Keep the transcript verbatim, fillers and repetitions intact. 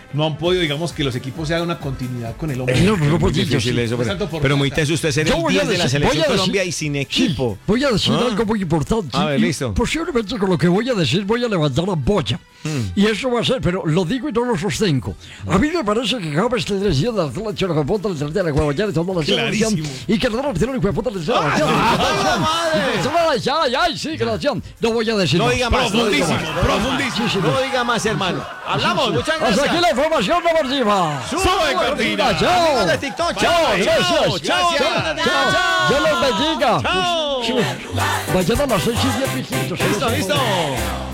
no han podido, digamos, que los equipos se hagan una continuidad con el hombre. Eh, no, no, no, Muy yo difícil sí. eso, Pues pero, tanto por pero muy plata. teso usted ser Yo el voy a diez de la decir- selección voy a decir- Colombia y sin equipo. Sí, voy a decir Ah. algo muy importante. A ver, y listo. Posiblemente con lo que voy a decir voy a levantar la boya. Y eso va a ser, pero lo digo y no lo sostengo. A mí me parece que James te decía de hacer la chora de puta de la guayana y toda la selección. Clarísimo. Y que no la tiene de puta de la selección. Ay, ay, sí, gracias. No voy a decir No más. diga más, no diga Profundísimo, más. profundísimo. Sí, sí, No diga más, hermano. Hablamos, muchas Hasta aquí gracias. la información deportiva. Sube, cortina. Chao. Amigos de TikTok, Chao, chao, gracias. chao, chao, Chao, chao, chao. Dios los bendiga. Chao. Mañana a las seis y diez, mijitos. Listo, listo.